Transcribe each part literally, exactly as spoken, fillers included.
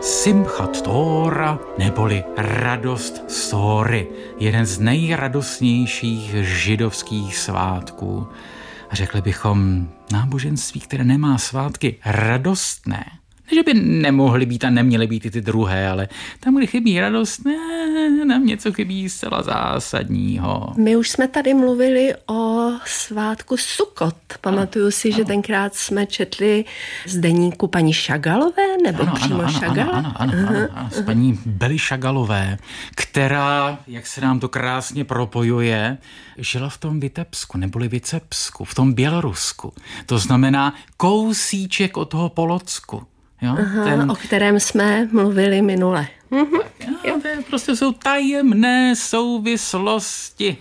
Simchat Tóra, neboli radost z Tóry, jeden z nejradostnějších židovských svátků. A řekli bychom náboženství, které nemá svátky radostné. Ne, že by nemohly být a neměly být i ty druhé, ale tam, kde chybí radost, ne, nám něco chybí zcela zásadního. My už jsme tady mluvili o svátku Sukot. Pamatuju si, ano, že tenkrát jsme četli z deníku paní Šagalové, nebo ano, přímo ano, Šagal? Ano, ano, ano, ano, ano, z paní Bely Šagalové, která, jak se nám to krásně propojuje, žila v tom Vitebsku, neboli Vicepsku, v tom Bělorusku. To znamená kousíček od toho Polocku. Jo, Aha, ten... o kterém jsme mluvili minule. Mhm. Tak, jo, to je, prostě jsou tajemné souvislosti.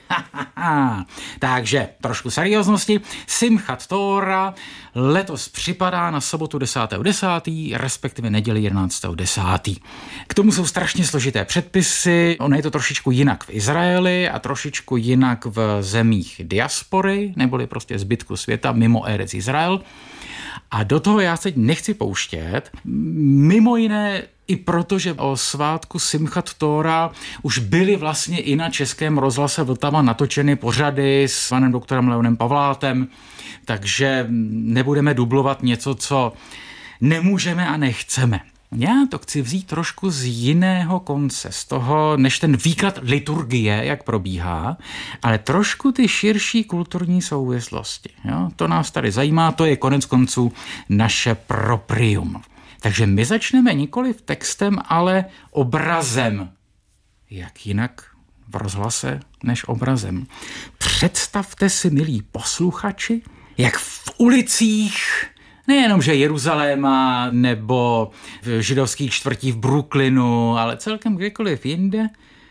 Takže trošku serióznosti. Simchat Tóra letos připadá na sobotu desátého desátého respektive neděli jedenáctého desátého K tomu jsou strašně složité předpisy. Ono je to trošičku jinak v Izraeli a trošičku jinak v zemích diaspory, neboli prostě zbytku světa mimo Erec Izrael. A do toho já se teď nechci pouštět, mimo jiné i proto, že o svátku Simchat Tóra už byly vlastně i na Českém rozhlase Vltava natočeny pořady s panem doktorem Leonem Pavlátem, takže nebudeme dublovat něco, co nemůžeme a nechceme. Já to chci vzít trošku z jiného konce, z toho, než ten výklad liturgie, jak probíhá, ale trošku ty širší kulturní souvislosti. Jo? To nás tady zajímá, to je konec konců naše proprium. Takže my začneme nikoliv textem, ale obrazem. Jak jinak v rozhlase než obrazem. Představte si, milí posluchači, jak v ulicích nejenom, že Jeruzaléma nebo v židovských čtvrtí v Brooklynu, ale celkem kdekoliv jinde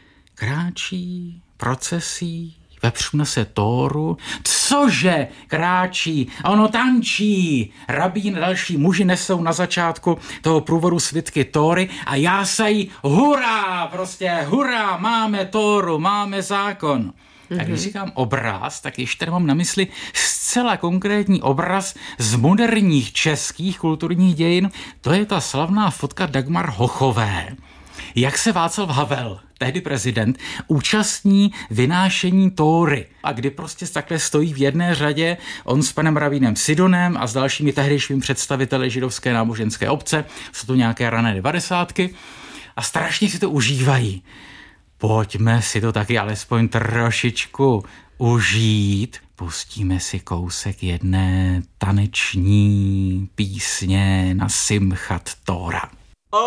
kráčí procesí, vepřu nese Tóru, cože kráčí, a ono tančí. Rabín a další muži nesou na začátku toho průvodu svitky Tóry a jásají hurá, prostě hurá, máme Tóru, máme zákon. Tak když říkám obraz, tak ještě tady mám na mysli zcela konkrétní obraz z moderních českých kulturních dějin. To je ta slavná fotka Dagmar Hochové. Jak se Václav Havel, tehdy prezident, účastní vynášení Tóry. A kdy prostě takhle stojí v jedné řadě on s panem rabínem Sidonem a s dalšími tehdejšími představiteli židovské náboženské obce. Jsou to nějaké rané devadesátky a strašně si to užívají. Pojďme si to taky alespoň trošičku užít. Pustíme si kousek jedné taneční písně na Simchat Tóra.